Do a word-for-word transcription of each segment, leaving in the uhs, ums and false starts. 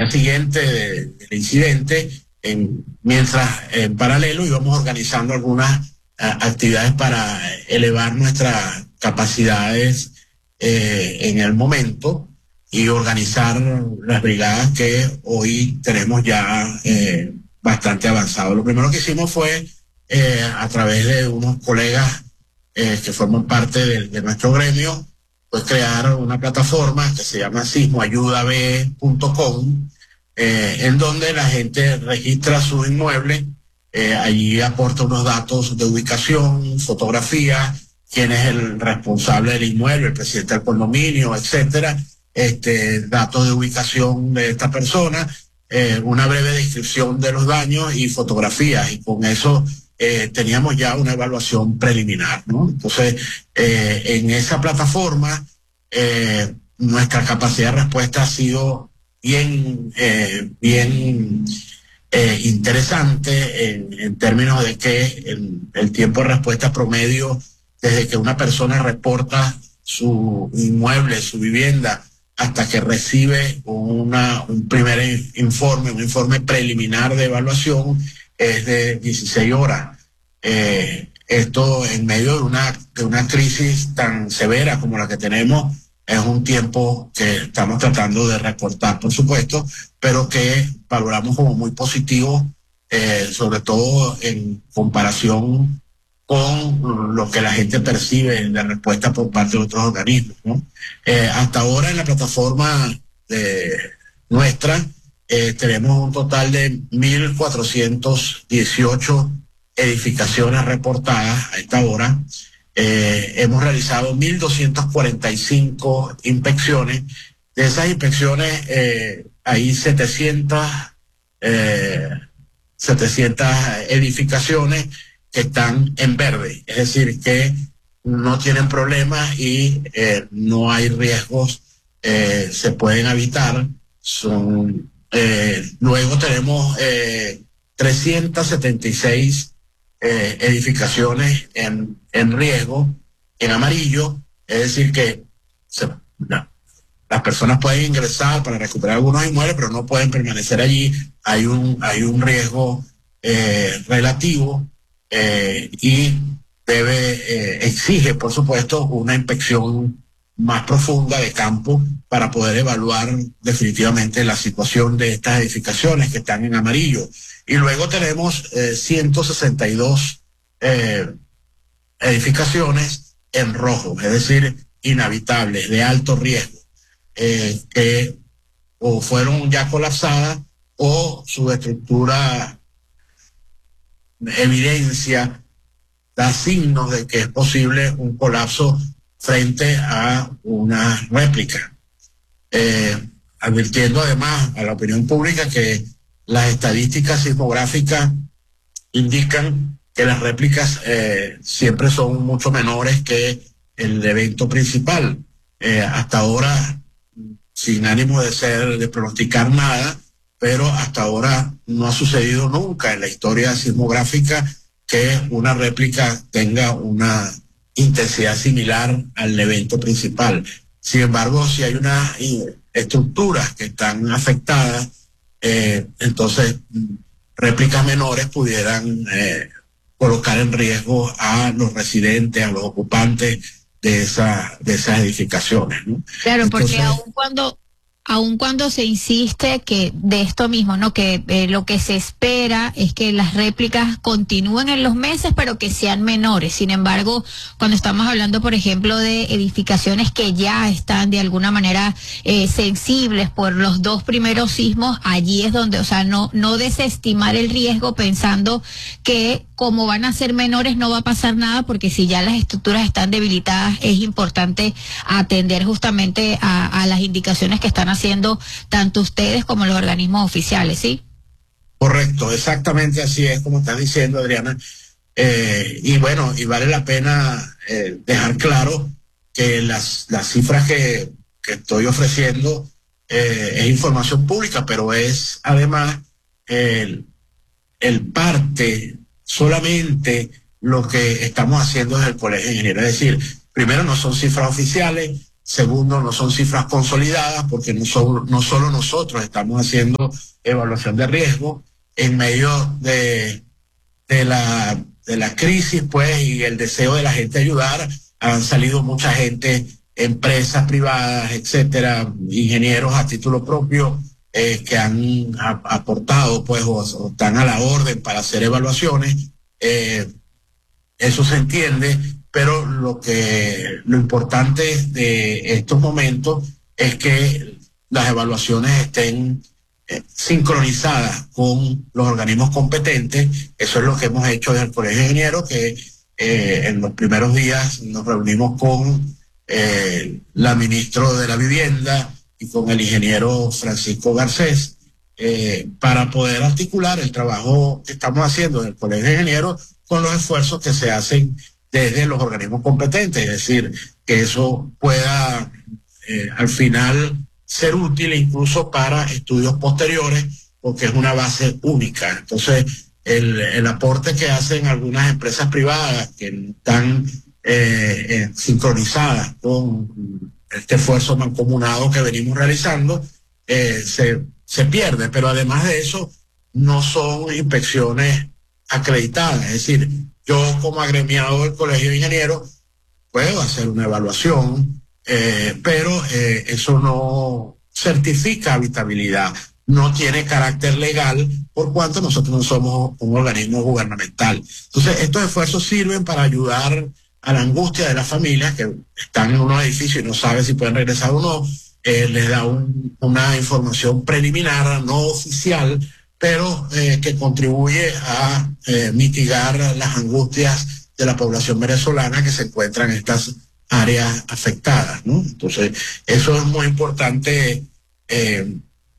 día siguiente de, del incidente, en, mientras en paralelo íbamos organizando algunas uh, actividades para elevar nuestras capacidades eh, en el momento y organizar las brigadas que hoy tenemos ya eh, bastante avanzado. Lo primero que hicimos fue eh, a través de unos colegas eh, que forman parte de, de nuestro gremio, pues crear una plataforma que se llama sismo ayuda b punto com, eh, en donde la gente registra su inmueble, eh, allí aporta unos datos de ubicación, fotografía, quién es el responsable del inmueble, el presidente del condominio, etcétera, este, datos de ubicación de esta persona, eh, una breve descripción de los daños y fotografías, y con eso eh, teníamos ya una evaluación preliminar, ¿no? Entonces, eh, en esa plataforma, eh, nuestra capacidad de respuesta ha sido bien, eh, bien eh, interesante en, en términos de que el, el tiempo de respuesta promedio desde que una persona reporta su inmueble, su vivienda, hasta que recibe una, un primer informe, un informe preliminar de evaluación, es de dieciséis horas. Eh, esto en medio de una, de una crisis tan severa como la que tenemos, es un tiempo que estamos tratando de recortar, por supuesto, pero que valoramos como muy positivo, eh, sobre todo en comparación con lo que la gente percibe de respuesta por parte de otros organismos, ¿no? Eh, hasta ahora en la plataforma de nuestra eh, tenemos un total de mil cuatrocientas dieciocho edificaciones reportadas a esta hora. Eh, hemos realizado mil doscientas cuarenta y cinco inspecciones. De esas inspecciones eh, hay setecientas, eh, setecientas edificaciones que están en verde, es decir, que no tienen problemas y eh, no hay riesgos, eh, se pueden habitar. Son, eh, luego tenemos eh, trescientas setenta y seis eh, edificaciones en, en riesgo, en amarillo, es decir, que se, no, las personas pueden ingresar para recuperar algunos inmuebles, pero no pueden permanecer allí. Hay un, hay un riesgo eh, relativo. Eh, y debe, eh, exige, por supuesto, una inspección más profunda de campo para poder evaluar definitivamente la situación de estas edificaciones que están en amarillo. Y luego tenemos eh, ciento sesenta y dos eh, edificaciones en rojo, es decir, inhabitables, de alto riesgo, eh, que o fueron ya colapsadas o su estructura evidencia, da signos de que es posible un colapso frente a una réplica. Eh, advirtiendo además a la opinión pública que las estadísticas sismográficas indican que las réplicas eh, siempre son mucho menores que el evento principal. Eh, hasta ahora, sin ánimo de ser, de pronosticar nada, pero hasta ahora no ha sucedido nunca en la historia sismográfica que una réplica tenga una intensidad similar al evento principal. Sin embargo, si hay unas estructuras que están afectadas, eh, entonces réplicas menores pudieran eh, colocar en riesgo a los residentes, a los ocupantes de, esa, de esas edificaciones, ¿no? Claro, entonces, porque aun cuando... Aun cuando se insiste que de esto mismo, ¿no? Que eh, lo que se espera es que las réplicas continúen en los meses, pero que sean menores. Sin embargo, cuando estamos hablando, por ejemplo, de edificaciones que ya están de alguna manera eh, sensibles por los dos primeros sismos, allí es donde, o sea, no, no desestimar el riesgo pensando que como van a ser menores no va a pasar nada, porque si ya las estructuras están debilitadas, es importante atender justamente a, a las indicaciones que están haciendo tanto ustedes como los organismos oficiales, ¿sí? Correcto, exactamente así es como estás diciendo, Adriana. Eh, y bueno, y vale la pena eh, dejar claro que las, las cifras que, que estoy ofreciendo eh, es información pública, pero es además el, el parte, solamente lo que estamos haciendo desde el Colegio de Ingenieros. Es decir, primero no son cifras oficiales, Segundo, no son cifras consolidadas porque no, son, no solo nosotros estamos haciendo evaluación de riesgo en medio de, de, la, de la crisis, pues, y el deseo de la gente ayudar. Han salido mucha gente, empresas privadas, etcétera, ingenieros a título propio, eh, que han a, aportado, pues, o, o están a la orden para hacer evaluaciones. Eh, eso se entiende, pero lo que lo importante de estos momentos es que las evaluaciones estén eh, sincronizadas con los organismos competentes. Eso es lo que hemos hecho desde el Colegio de Ingenieros, que eh, en los primeros días nos reunimos con eh, la ministra de la Vivienda y con el ingeniero Francisco Garcés eh, para poder articular el trabajo que estamos haciendo en el Colegio de Ingenieros con los esfuerzos que se hacen desde los organismos competentes, es decir, que eso pueda eh, al final ser útil incluso para estudios posteriores, porque es una base única. Entonces, el, el aporte que hacen algunas empresas privadas que están eh, eh, sincronizadas con este esfuerzo mancomunado que venimos realizando, eh, se, se pierde, pero además de eso, no son inspecciones acreditadas, es decir, yo como agremiado del Colegio de Ingenieros puedo hacer una evaluación, eh, pero eh, eso no certifica habitabilidad, no tiene carácter legal, por cuanto nosotros no somos un organismo gubernamental. Entonces, estos esfuerzos sirven para ayudar a la angustia de las familias que están en unos edificios y no saben si pueden regresar o no. Eh, les da un, una información preliminar, no oficial, pero eh, que contribuye a eh, mitigar las angustias de la población venezolana que se encuentra en estas áreas afectadas, ¿no? Entonces, eso es muy importante eh,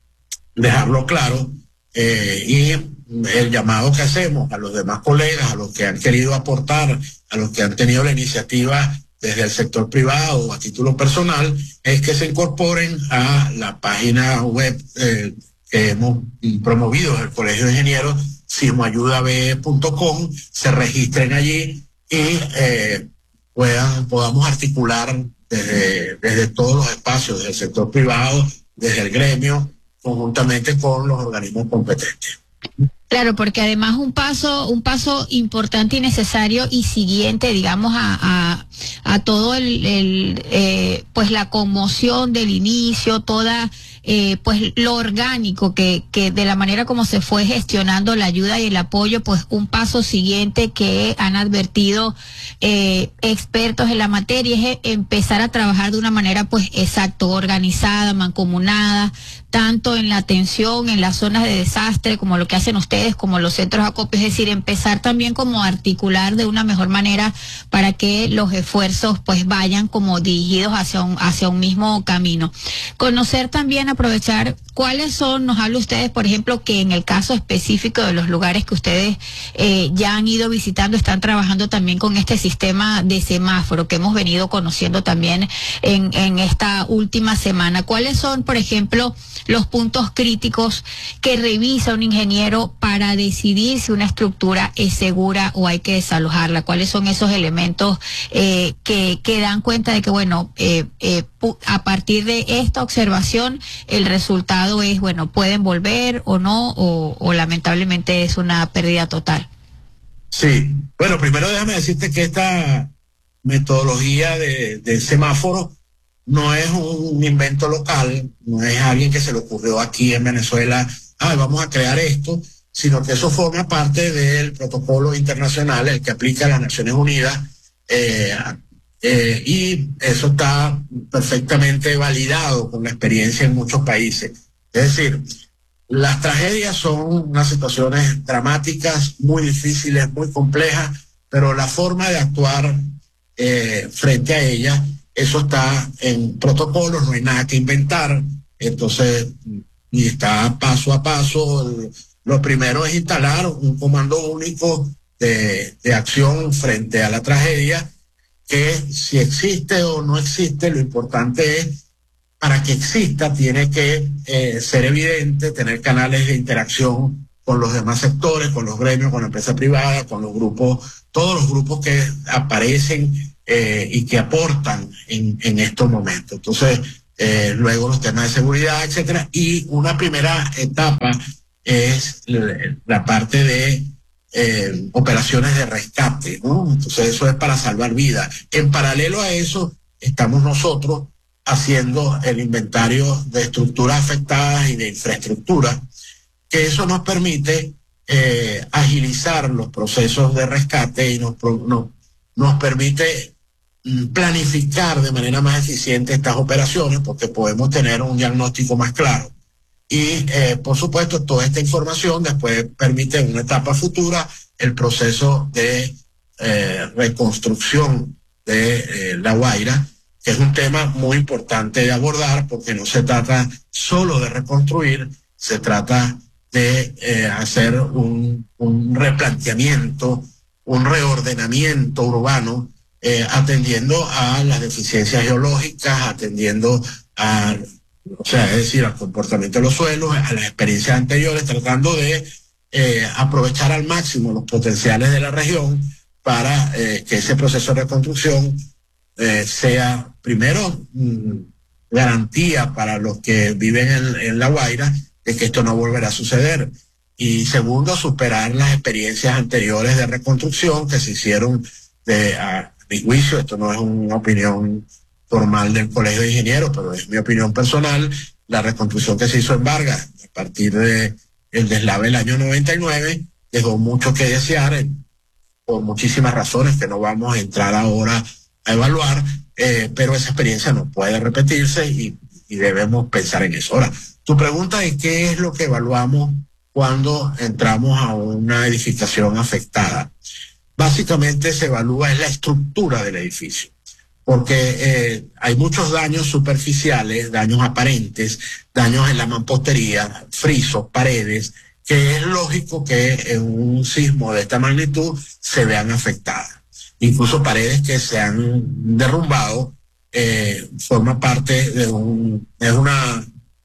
dejarlo claro, eh, y el llamado que hacemos a los demás colegas, a los que han querido aportar, a los que han tenido la iniciativa desde el sector privado o a título personal, es que se incorporen a la página web eh, que hemos promovido en el Colegio de Ingenieros, sismoayudabe punto com, se registren allí y eh, puedan, podamos articular desde, desde todos los espacios, desde el sector privado, desde el gremio, conjuntamente con los organismos competentes. Claro, porque además un paso, un paso importante y necesario y siguiente, digamos, a, a, a todo el, el eh, pues la conmoción del inicio, toda eh, pues lo orgánico que, que de la manera como se fue gestionando la ayuda y el apoyo, pues un paso siguiente que han advertido eh, expertos en la materia es empezar a trabajar de una manera pues exacto, organizada, mancomunada, tanto en la atención, en las zonas de desastre, como lo que hacen ustedes, como los centros de acopio, es decir, empezar también como a articular de una mejor manera para que los esfuerzos pues vayan como dirigidos hacia un, hacia un mismo camino. Conocer también, aprovechar cuáles son, nos habla ustedes, por ejemplo, que en el caso específico de los lugares que ustedes eh, ya han ido visitando, están trabajando también con este sistema de semáforo que hemos venido conociendo también en, en esta última semana. ¿Cuáles son, por ejemplo, los puntos críticos que revisa un ingeniero para decidir si una estructura es segura o hay que desalojarla? ¿Cuáles son esos elementos eh, que, que dan cuenta de que, bueno, eh, eh, a partir de esta observación el resultado es, bueno, pueden volver o no, o, o lamentablemente es una pérdida total? Sí, bueno, primero déjame decirte que esta metodología de, de semáforo no es un invento local, no es alguien que se le ocurrió aquí en Venezuela, ah, vamos a crear esto, sino que eso forma parte del protocolo internacional, el que aplica a las Naciones Unidas, eh, eh, y eso está perfectamente validado con la experiencia en muchos países. Es decir, las tragedias son unas situaciones dramáticas, muy difíciles, muy complejas, pero la forma de actuar eh, frente a ellas, eso está en protocolos, no hay nada que inventar. Entonces, y está paso a paso. Lo primero es instalar un comando único de, de acción frente a la tragedia, que si existe o no existe, lo importante es, para que exista, tiene que eh, ser evidente, tener canales de interacción con los demás sectores, con los gremios, con la empresa privada, con los grupos, todos los grupos que aparecen eh, y que aportan en, en estos momentos. Entonces, eh, luego los temas de seguridad, etcétera. Y una primera etapa es la, la parte de eh, operaciones de rescate, ¿no? Entonces, eso es para salvar vidas. En paralelo a eso, estamos nosotros haciendo el inventario de estructuras afectadas y de infraestructura, que eso nos permite eh, agilizar los procesos de rescate y nos, nos, nos permite planificar de manera más eficiente estas operaciones, porque podemos tener un diagnóstico más claro. Y, eh, por supuesto, toda esta información después permite en una etapa futura el proceso de eh, reconstrucción de eh, La Guaira, que es un tema muy importante de abordar, porque no se trata solo de reconstruir, se trata de eh, hacer un, un replanteamiento, un reordenamiento urbano, eh, atendiendo a las deficiencias geológicas, atendiendo a, o sea, es decir, al comportamiento de los suelos, a las experiencias anteriores, tratando de eh, aprovechar al máximo los potenciales de la región para eh, que ese proceso de reconstrucción eh, sea, primero, mmm, garantía para los que viven en, en La Guaira de que esto no volverá a suceder. Y segundo, superar las experiencias anteriores de reconstrucción que se hicieron de, a mi juicio, esto no es una opinión formal del Colegio de Ingenieros, pero es mi opinión personal, la reconstrucción que se hizo en Vargas a partir de el deslave del año noventa y nueve dejó mucho que desear eh, por muchísimas razones que no vamos a entrar ahora a evaluar, eh, pero esa experiencia no puede repetirse y, y debemos pensar en eso. Ahora, tu pregunta es qué es lo que evaluamos cuando entramos a una edificación afectada. Básicamente se evalúa es la estructura del edificio, porque eh, hay muchos daños superficiales, daños aparentes, daños en la mampostería, frisos, paredes, que es lógico que en un sismo de esta magnitud se vean afectadas. Incluso paredes que se han derrumbado eh, forma parte de un, es una,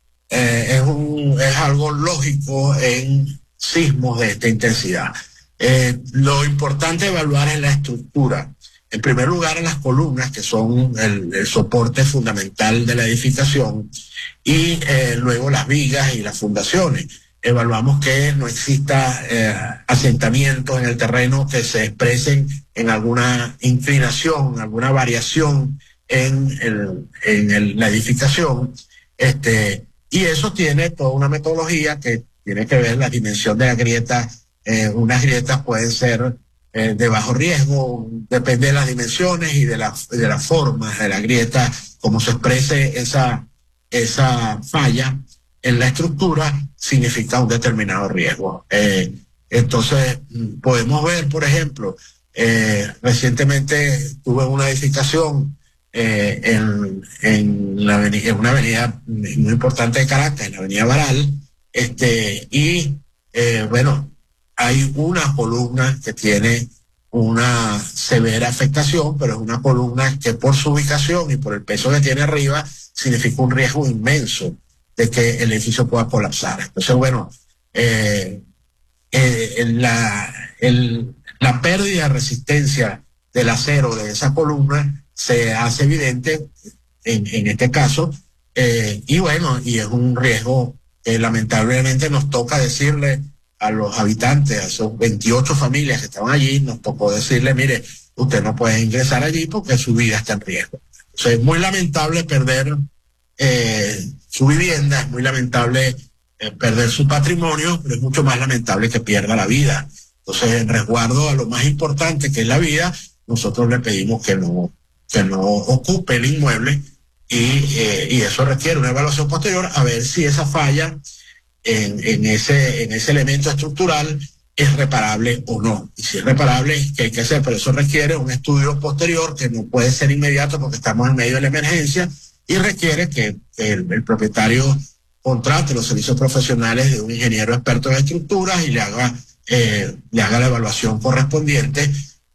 eh, es un, es algo lógico en sismos de esta intensidad. Eh, lo importante de evaluar es la estructura. En primer lugar, las columnas, que son el, el soporte fundamental de la edificación, y eh, luego las vigas y las fundaciones. Evaluamos que no exista eh, asentamientos en el terreno que se expresen en alguna inclinación, alguna variación en, el, en el, la edificación. Este, y eso tiene toda una metodología que tiene que ver la dimensión de la grieta. Eh, unas grietas pueden ser eh, de bajo riesgo, depende de las dimensiones y de, la, de las formas de la grieta, como se exprese esa, esa falla en la estructura, significa un determinado riesgo. Eh, entonces, podemos ver, por ejemplo, eh, recientemente tuve una edificación eh, en, en, la avenida, en una avenida muy importante de Caracas, en la avenida Baral, este, y eh, bueno, hay una columna que tiene una severa afectación, pero es una columna que por su ubicación y por el peso que tiene arriba significa un riesgo inmenso de que el edificio pueda colapsar. Entonces, bueno, eh, eh, la, el, la pérdida de resistencia del acero de esa columna se hace evidente en, en este caso, eh, y bueno, y es un riesgo que lamentablemente nos toca decirle a los habitantes, a esos veintiocho familias que estaban allí, nos tocó decirle, mire, usted no puede ingresar allí porque su vida está en riesgo. Entonces, es muy lamentable perder eh, su vivienda, es muy lamentable eh, perder su patrimonio, pero es mucho más lamentable que pierda la vida. Entonces, en resguardo a lo más importante, que es la vida, nosotros le pedimos que no, que no ocupe el inmueble y, eh, y eso requiere una evaluación posterior a ver si esa falla En, en, ese, en ese elemento estructural es reparable o no. Y si es reparable, ¿qué hay que hacer? Pero eso requiere un estudio posterior que no puede ser inmediato porque estamos en medio de la emergencia y requiere que el, el propietario contrate los servicios profesionales de un ingeniero experto en estructuras y le haga, eh, le haga la evaluación correspondiente.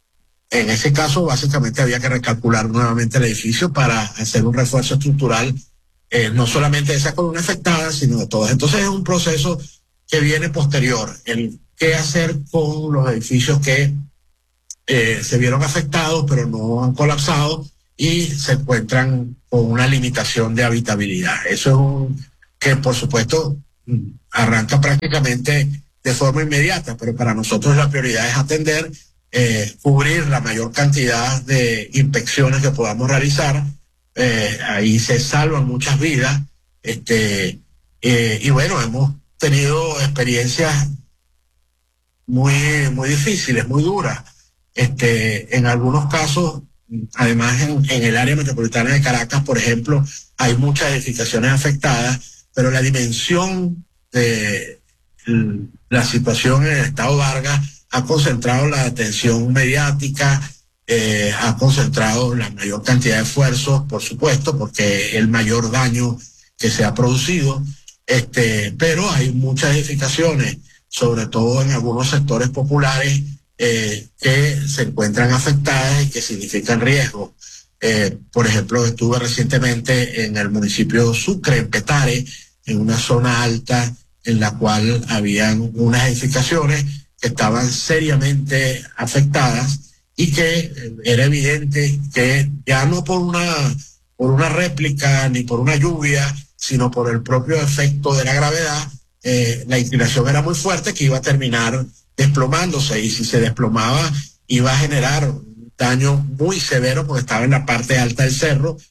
En ese caso, básicamente había que recalcular nuevamente el edificio para hacer un refuerzo estructural, Eh, no solamente de esa columna afectada, sino de todas. Entonces es un proceso que viene posterior, el qué hacer con los edificios que eh, se vieron afectados, pero no han colapsado y se encuentran con una limitación de habitabilidad. Eso es un que, por supuesto, arranca prácticamente de forma inmediata, pero para nosotros la prioridad es atender, eh, cubrir la mayor cantidad de inspecciones que podamos realizar. Eh, ahí se salvan muchas vidas, este, eh, y bueno, hemos tenido experiencias muy, muy difíciles, muy duras. Este, en algunos casos, además en, en el área metropolitana de Caracas, por ejemplo, hay muchas edificaciones afectadas, pero la dimensión de la situación en el estado Vargas ha concentrado la atención mediática, eh, ha concentrado la mayor cantidad de esfuerzos, por supuesto, porque es el mayor daño que se ha producido, este, pero hay muchas edificaciones, sobre todo en algunos sectores populares, eh, que se encuentran afectadas y que significan riesgo. Eh, por ejemplo, estuve recientemente en el municipio de Sucre, en Petare, en una zona alta en la cual habían unas edificaciones que estaban seriamente afectadas y que eh, era evidente que ya no por una, por una réplica ni por una lluvia, sino por el propio efecto de la gravedad, eh, la inclinación era muy fuerte que iba a terminar desplomándose, y si se desplomaba iba a generar un daño muy severo porque estaba en la parte alta del cerro